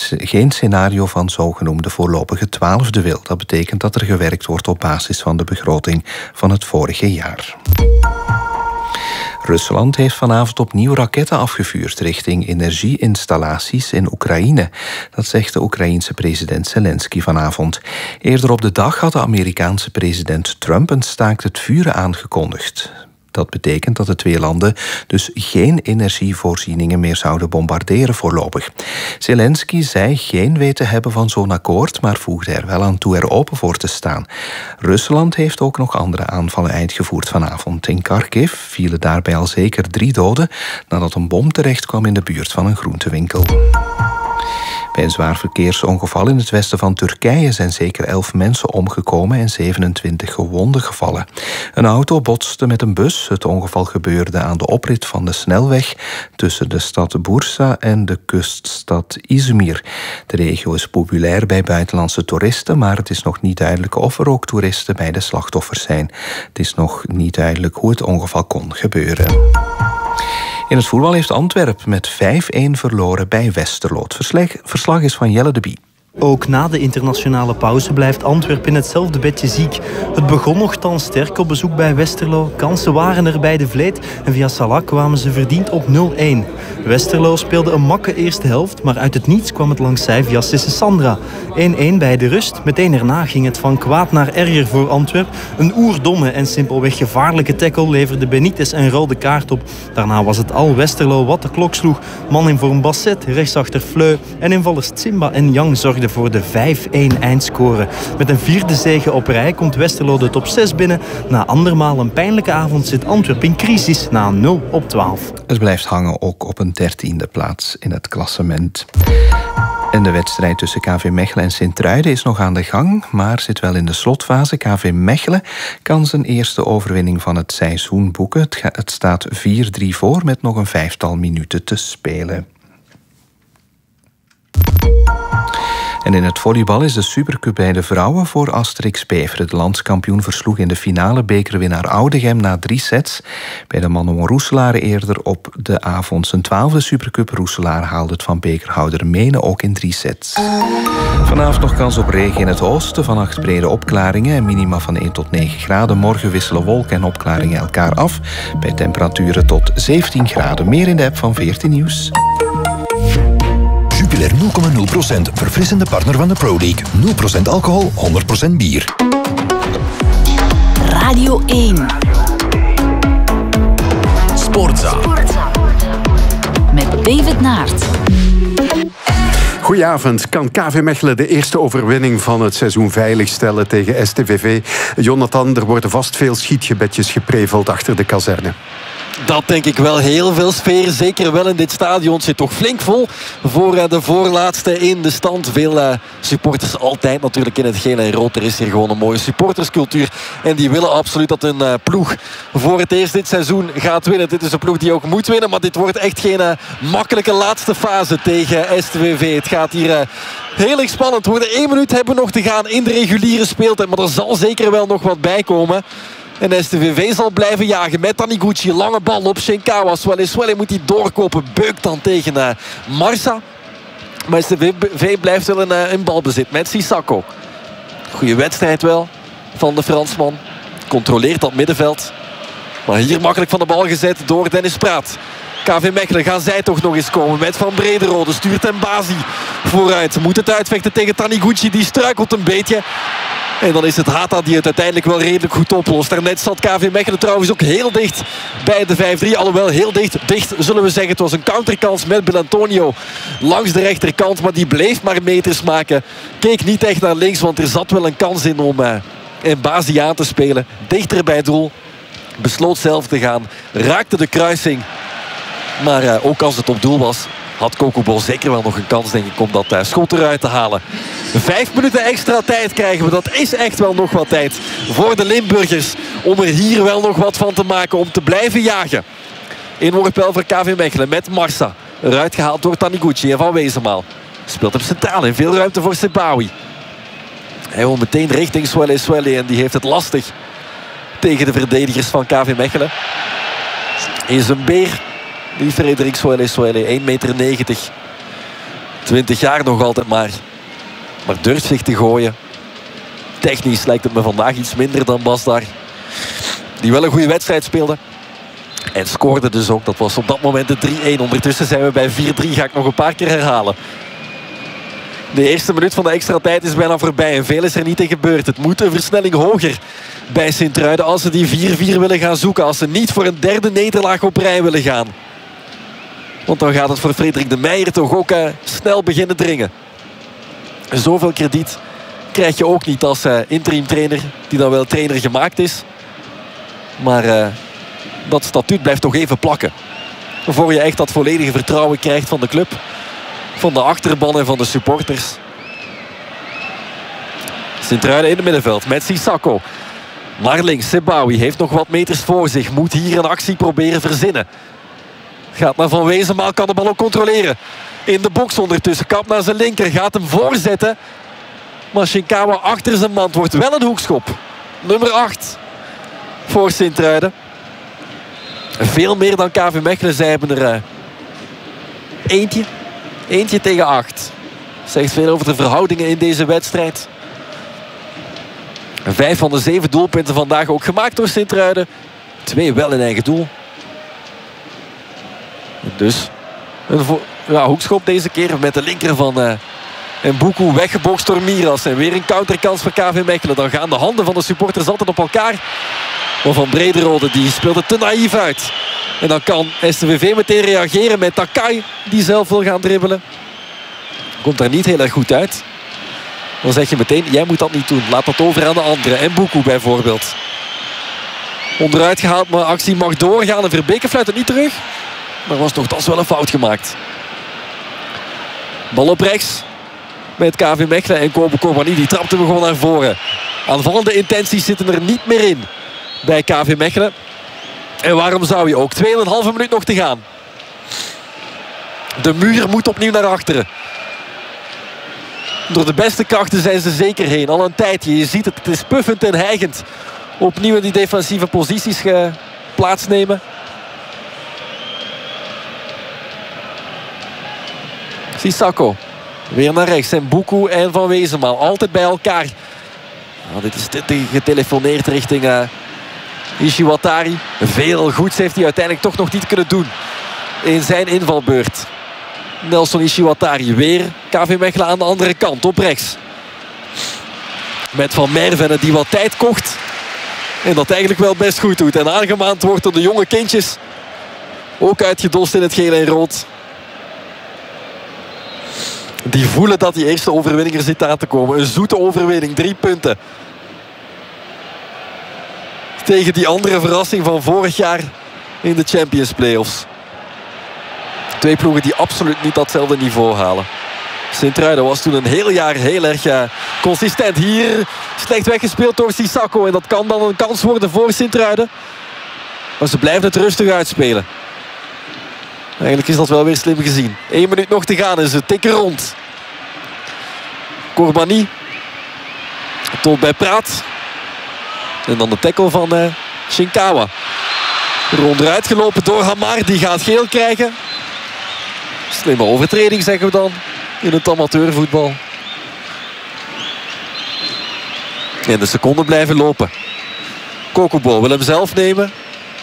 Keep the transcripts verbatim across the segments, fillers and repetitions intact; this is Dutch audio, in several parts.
geen scenario van zogenoemde voorlopige twaalfde wil. Dat betekent dat er gewerkt wordt op basis van de begroting van het vorige jaar. Rusland heeft vanavond opnieuw raketten afgevuurd richting energieinstallaties in Oekraïne. Dat zegt de Oekraïense president Zelensky vanavond. Eerder op de dag had de Amerikaanse president Trump een staakt het vuren aangekondigd. Dat betekent dat de twee landen dus geen energievoorzieningen meer zouden bombarderen voorlopig. Zelensky zei geen weet te hebben van zo'n akkoord, maar voegde er wel aan toe er open voor te staan. Rusland heeft ook nog andere aanvallen uitgevoerd vanavond. In Kharkiv vielen daarbij al zeker drie doden nadat een bom terecht kwam in de buurt van een groentewinkel. Bij een zwaar verkeersongeval in het westen van Turkije zijn zeker elf mensen omgekomen en zevenentwintig gewonden gevallen. Een auto botste met een bus. Het ongeval gebeurde aan de oprit van de snelweg tussen de stad Bursa en de kuststad Izmir. De regio is populair bij buitenlandse toeristen, maar het is nog niet duidelijk of er ook toeristen bij de slachtoffers zijn. Het is nog niet duidelijk hoe het ongeval kon gebeuren. In het voetbal heeft Antwerpen met vijf-een verloren bij Westerlo. Het verslag, verslag is van Jelle de Bie. Ook na de internationale pauze blijft Antwerpen in hetzelfde bedje ziek. Het begon nogthans sterk op bezoek bij Westerlo. Kansen waren er bij de Vleet en via Salah kwamen ze verdiend op nul-een. Westerlo speelde een makke eerste helft, maar uit het niets kwam het langs zij via Sisse Sandra. één-een bij de rust. Meteen erna ging het van kwaad naar erger voor Antwerpen. Een oerdomme en simpelweg gevaarlijke tackle leverde Benitez een rode kaart op. Daarna was het al Westerlo wat de klok sloeg. Man in vorm Basset, rechtsachter Fleu en invallers Tsimba en Yang zorgden voor de vijf-een eindscore. Met een vierde zege op rij komt Westerlo de top zes binnen. Na andermaal een pijnlijke avond zit Antwerpen in crisis na nul op twaalf. Het blijft hangen ook op een dertiende plaats in het klassement. En de wedstrijd tussen K V Mechelen en Sint-Truiden is nog aan de gang, maar zit wel in de slotfase. K V Mechelen kan zijn eerste overwinning van het seizoen boeken. Het, het staat vier-drie voor met nog een vijftal minuten te spelen. En in het volleybal is de Supercup bij de vrouwen voor Asterix Beveren. De landskampioen versloeg in de finale bekerwinnaar Oudegem na drie sets. Bij de mannen won Roeselaar eerder op de avond zijn twaalfde Supercup. Roeselaar haalde het van bekerhouder Menen ook in drie sets. Vanavond nog kans op regen in het oosten. Vannacht brede opklaringen en minima van één tot negen graden. Morgen wisselen wolken en opklaringen elkaar af. Bij temperaturen tot zeventien graden. Meer in de app van veertien Nieuws. Jupiler nul komma nul procent, verfrissende partner van de Pro League. nul procent alcohol, honderd procent bier. Radio één. Sportza. Met David Naert. Goedenavond. Kan K V Mechelen de eerste overwinning van het seizoen veiligstellen tegen S T V V? Jonathan, er worden vast veel schietgebedjes gepreveld achter de kazerne. Dat denk ik wel. Heel veel sfeer. Zeker wel in dit stadion. Zit toch flink vol voor de voorlaatste in de stand. Veel uh, supporters altijd natuurlijk in het geel en rood. Er is hier gewoon een mooie supporterscultuur. En die willen absoluut dat hun uh, ploeg voor het eerst dit seizoen gaat winnen. Dit is een ploeg die ook moet winnen. Maar dit wordt echt geen uh, makkelijke laatste fase tegen S T V V. Het gaat hier... Uh, Heel erg spannend worden. Eén minuut hebben we nog te gaan in de reguliere speeltijd. Maar er zal zeker wel nog wat bij komen. En S T V V zal blijven jagen met Taniguchi. Lange bal op Shinkawa. Swelle Swelle moet hij doorkopen. Beukt dan tegen uh, Marsa. Maar S T V V blijft wel in, uh, in balbezit met Sissako. Goeie wedstrijd wel van de Fransman. Controleert dat middenveld. Maar hier makkelijk van de bal gezet door Dennis Praat. K V Mechelen, gaan zij toch nog eens komen met Van Brederode. Stuurt Mbazi vooruit. Moet het uitvechten tegen Taniguchi. Die struikelt een beetje. En dan is het Hata die het uiteindelijk wel redelijk goed oplost. Daarnet zat K V Mechelen trouwens ook heel dicht bij de vijf drie. Alhoewel heel dicht, dicht zullen we zeggen. Het was een counterkans met Belantonio langs de rechterkant. Maar die bleef maar meters maken. Keek niet echt naar links, want er zat wel een kans in om uh, Mbazi aan te spelen. Dichter bij het doel. Besloot zelf te gaan. Raakte de kruising. Maar uh, ook als het op doel was, had Kokobol zeker wel nog een kans, denk ik, om dat uh, schot eruit te halen. Vijf minuten extra tijd krijgen we. Dat is echt wel nog wat tijd voor de Limburgers. Om er hier wel nog wat van te maken. Om te blijven jagen. Inworpel voor K V Mechelen met Marsa. Eruit gehaald door Taniguchi en Van Wezenmaal. Speelt hem centraal in. Veel ruimte voor Sebawi. Hij wil meteen richting Swelle Swelle. En die heeft het lastig tegen de verdedigers van K V Mechelen. Is een beer. Die Frederik Swelle Swelle. één meter negentig. twintig jaar nog altijd maar. Maar durft zich te gooien. Technisch lijkt het me vandaag iets minder dan Basdar. Die wel een goede wedstrijd speelde. En scoorde dus ook. Dat was op dat moment de drie-een. Ondertussen zijn we bij vier drie. Ga ik nog een paar keer herhalen. De eerste minuut van de extra tijd is bijna voorbij. En veel is er niet in gebeurd. Het moet een versnelling hoger bij Sint-Truiden. Als ze die vier vier willen gaan zoeken. Als ze niet voor een derde nederlaag op rij willen gaan. Want dan gaat het voor Frederik de Meijer toch ook uh, snel beginnen dringen. Zoveel krediet krijg je ook niet als uh, interim trainer. Die dan wel trainer gemaakt is. Maar uh, dat statuut blijft toch even plakken. Voor je echt dat volledige vertrouwen krijgt van de club. Van de achterban en van de supporters. Sint-Truiden in het middenveld met Sissako. Naar links, Sebawi heeft nog wat meters voor zich. Moet hier een actie proberen verzinnen. Gaat naar Van Wezenmaal, kan de bal ook controleren. In de box ondertussen, kap naar zijn linker. Gaat hem voorzetten. Maar Shinkawa achter zijn man. Wordt wel een hoekschop. Nummer acht voor Sint-Truiden. Veel meer dan K V Mechelen. Zij hebben er uh, eentje. Eentje tegen acht. Zegt veel over de verhoudingen in deze wedstrijd. Vijf van de zeven doelpunten vandaag ook gemaakt door Sint-Truiden. Twee wel in eigen doel. Dus een ja, hoekschop deze keer met de linker van uh, Mbuku weggebokst door Miras. En weer een counterkans voor K V Mechelen. Dan gaan de handen van de supporters altijd op elkaar. Maar Van Brederode die speelt het te naïef uit. En dan kan S T V V meteen reageren met Takai die zelf wil gaan dribbelen. Komt daar niet heel erg goed uit. Dan zeg je meteen, jij moet dat niet doen. Laat dat over aan de anderen. Mbuku bijvoorbeeld. Onderuit gehaald, maar actie mag doorgaan. En Verbeke fluit het niet terug. Maar was nogthans wel een fout gemaakt. Bal op rechts. Met K V Mechelen en Kobe Korbani. Die trapte we gewoon naar voren. Aanvallende intenties zitten er niet meer in. Bij K V Mechelen. En waarom zou je ook? tweeënhalve minuut nog te gaan. De muur moet opnieuw naar achteren. Door de beste krachten zijn ze zeker heen. Al een tijdje. Je ziet het. Het is puffend en hijgend. Opnieuw in die defensieve posities plaatsnemen. Sissako. Weer naar rechts. En Mbuku en Van Wezenmaal. Altijd bij elkaar. Nou, dit is getelefoneerd richting uh, Ishiwatari. Veel goeds heeft hij uiteindelijk toch nog niet kunnen doen. In zijn invalbeurt. Nelson Ishiwatari. Weer K V Mechelen aan de andere kant. Op rechts. Met Van Merven die wat tijd kocht. En dat eigenlijk wel best goed doet. En aangemaand wordt door de jonge kindjes. Ook uitgedost in het geel en rood. Die voelen dat die eerste overwinning er zit aan te komen. Een zoete overwinning. Drie punten. Tegen die andere verrassing van vorig jaar in de Champions Playoffs. Twee ploegen die absoluut niet datzelfde niveau halen. Sint-Truiden was toen een heel jaar heel erg uh, consistent. Hier slecht weggespeeld door Sissako. En dat kan dan een kans worden voor Sint-Truiden. Maar ze blijven het rustig uitspelen. Eigenlijk is dat wel weer slim gezien. Eén minuut nog te gaan en ze tikken rond. Korbani. Tot bij Praat. En dan de tackle van uh, Shinkawa. Ronderuit gelopen door Hamar. Die gaat geel krijgen. Slimme overtreding zeggen we dan. In het amateurvoetbal. En de seconden blijven lopen. Kokubo wil hem zelf nemen.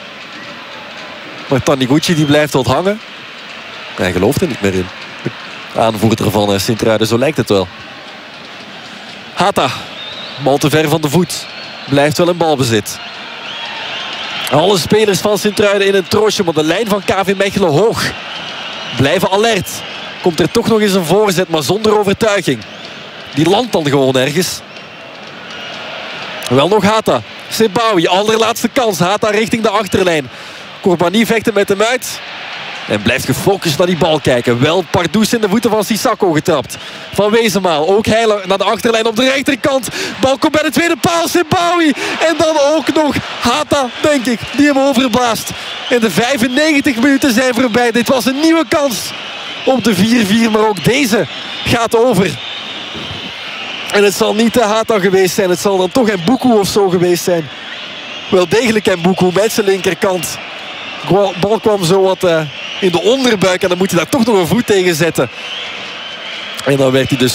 Maar Taniguchi die blijft wat hangen. Hij gelooft er niet meer in. De aanvoerder van Sint-Truiden, zo lijkt het wel. Hata. Bal te ver van de voet. Blijft wel in balbezit. Alle spelers van Sint-Truiden in een troosje. Maar de lijn van K V Mechelen hoog. Blijven alert. Komt er toch nog eens een voorzet, maar zonder overtuiging. Die landt dan gewoon ergens. Wel nog Hata. Sebawi, allerlaatste kans. Hata richting de achterlijn. Korbani vecht hem met hem uit. En blijft gefocust naar die bal kijken. Wel Pardoes in de voeten van Sissako getrapt. Van Wezenmaal. Ook hij naar de achterlijn op de rechterkant. Bal komt bij de tweede paal. Sebawi. En dan ook nog Hata, denk ik. Die hem overblaast. En de vijfennegentig minuten zijn voorbij. Dit was een nieuwe kans op de vier vier. Maar ook deze gaat over. En het zal niet de Hata geweest zijn. Het zal dan toch Mbuku of zo geweest zijn. Wel degelijk Mbuku met zijn linkerkant. De bal kwam zo wat uh, in de onderbuik. En dan moet hij daar toch nog een voet tegen zetten. En dan werd hij dus